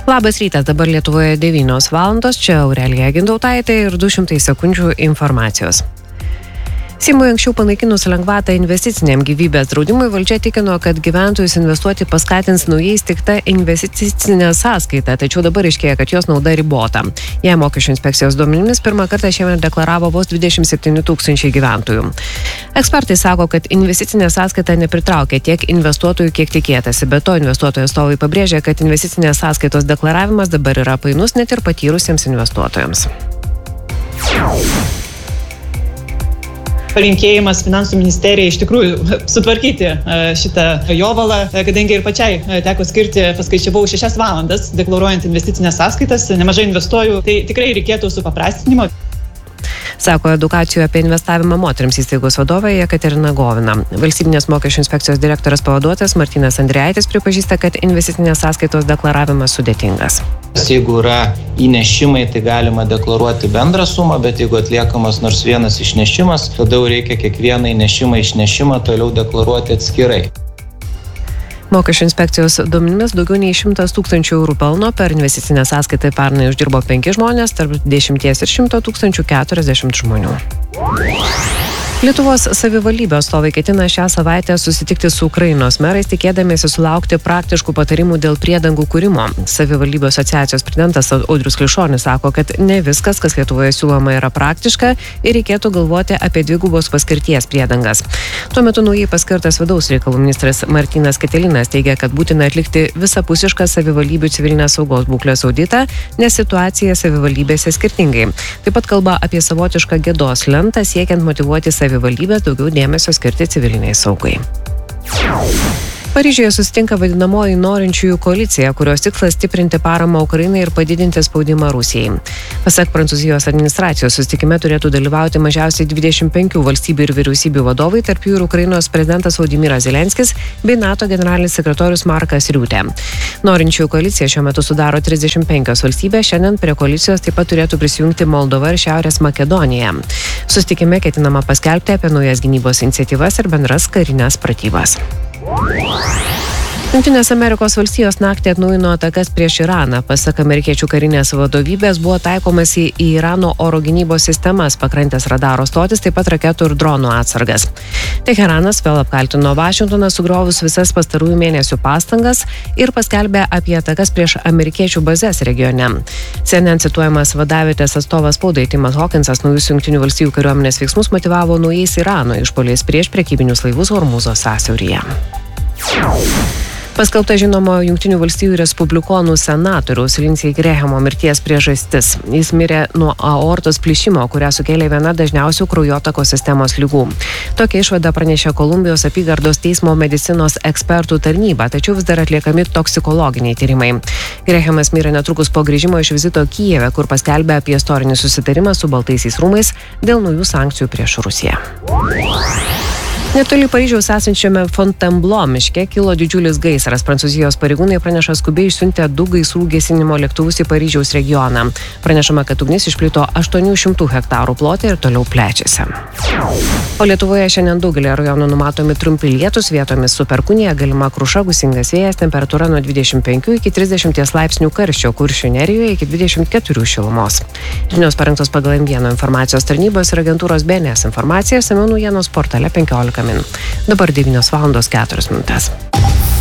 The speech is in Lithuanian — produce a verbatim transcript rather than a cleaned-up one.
Labas rytas, dabar Lietuvoje devynios valandos, čia Aurelija Gintautaitė ir du šimtai sekundžių informacijos. Seimui anksčiau panaikinus lengvatą investiciniam gyvybės draudimui, valdžia tikino, kad gyventojus investuoti paskatins naujai įsteigta investicinė sąskaita, tačiau dabar aiškėja, kad jos nauda ribota. Jei mokesčių inspekcijos duomenimis pirmą kartą šiemet deklaravo vos dvidešimt septyni tūkstančiai gyventojų. Ekspertai sako, kad investicinė sąskaita nepritraukia tiek investuotojų, kiek tikėtasi. Be to, investuotojų atstovai pabrėžia, kad investicinės sąskaitos deklaravimas dabar yra painus net ir patyrusiems investuotojams. Palinkėjimas finansų ministerijai iš tikrųjų sutvarkyti šitą jovalą, kadangi ir pačiai teko skirti, paskaičiavau, šešias valandas deklaruojant investicinės sąskaitas, nemažai investuoju, tai tikrai reikėtų supaprastinimo. Sako edukacijų apie investavimą moterims įstaigos vadovė Jekaterina Govina. Valstybinės mokesčių inspekcijos direktorius pavaduotojas Martynas Andriaitis pripažįsta, kad investicinės sąskaitos deklaravimas sudėtingas. Jeigu yra įnešimai, tai galima deklaruoti bendrą sumą, bet jeigu atliekamas nors vienas išnešimas, tada reikia kiekvieną įnešimą išnešimą toliau deklaruoti atskirai. Mokesčių inspekcijos duomenimis daugiau nei šimtas tūkstančių eurų pelno per investicinę sąskaitą pernai uždirbo penki žmonės, tarp dešimties ir šimto tūkstančių keturiasdešimt žmonių. Lietuvos savivaldybių atstovai ketina šią savaitę susitikti su Ukrainos merais, tikėdamiesi sulaukti praktiškų patarimų dėl priedangų kūrimo. Savivaldybių asociacijos prezidentas Audrius Klišonis sako, kad ne viskas, kas Lietuvoje siūloma, yra praktiška ir reikėtų galvoti apie dvigubos paskirties priedangas. Tuo metu naujai paskirtas vidaus reikalų ministras Martynas Katilinas teigia, kad būtina atlikti visapusišką savivaldybių civilinės saugos būklės auditą, nes situacija savivaldybėse skirtingai. Taip pat kalba apie savotišką gėdos lentą, siekiant motyvuoti savivaldybės daugiau dėmesio skirti civiliniai saugai. Paryžiuje susitinka vadinamoji norinčiųjų koalicija, kurios tikslas stiprinti paramą Ukrainai ir padidinti spaudimą Rusijai. Pasak Prancūzijos administracijos, susitikime turėtų dalyvauti mažiausiai dvidešimt penkių valstybių ir vyriausybių vadovai, tarp jų ir Ukrainos prezidentas Volodymyras Zelenskis bei NATO generalinis sekretorius Markas Riutė. Norinčiųjų koalicija šiuo metu sudaro trisdešimt penkios valstybės, šiandien prie koalicijos taip pat turėtų prisijungti Moldova ir Šiaurės Makedonija. Susitikime ketinama paskelbti apie naujas gynybos iniciatyvas ir bendras karinės pratybas. Jungtinės Amerikos valstijos naktį atnaujino atakas prieš Iraną. Pasak amerikiečių karinės vadovybės buvo taikomasi į Irano oro gynybos sistemas, pakrantės radaro stotis, taip pat raketų ir dronų atsargas. Teheranas vėl apkaltino Vašingtoną sugriovus visas pastarųjų mėnesių pastangas ir paskelbė apie atakas prieš amerikiečių bazes regione. C N N cituojamas vadavietės atstovas spaudai Timas Hawkinsas naujus Jungtinių valstijų kariuomenės veiksmus motyvavo naujais Irano išpuoliais prieš prekybinius laivus Hormūzo sąsiauryje. Paskelbta žinomo Jungtinių valstijų respublikonų senatoriaus Lindsey Grahamo mirties priežastis. Jis mirė nuo aortos plyšimo, kurią sukėlė viena dažniausių kraujotakos sistemos ligų. Tokia išvada pranešė Kolumbijos apygardos teismo medicinos ekspertų tarnyba, tačiau vis dar atliekami toksikologiniai tyrimai. Grahamas mirė netrukus po grįžimo iš vizito Kijeve, kur paskelbė apie istorinį susitarimą su Baltaisiais rūmais dėl naujų sankcijų prieš Rusiją. Netoli Paryžiaus esančiame Fontainebleau miške kilo didžiulis gaisras. Prancūzijos pareigūnai praneša skubiai išsiuntę du gaisrų gesinimo lėktuvus į Paryžiaus regioną. Pranešama, kad ugnis išplito aštuonių šimtų hektarų plote ir toliau plečiasi. O Lietuvoje šiandien daugelį rajonų numatomi trumpi lietūs, vietomis su perkūnija, galima kruša, gūsingas vėjas, temperatūra nuo dvidešimt penkių iki trisdešimt laipsnių karščio, Kuršių Nerijoje iki dvidešimt keturių šilumos. Žinios parengtos pagal M vieno informacijos tarnybos ir agentūros B N S informaciją, išsamiau naujienos portale penkiolika min. Dabar devynios valandos keturios minutės.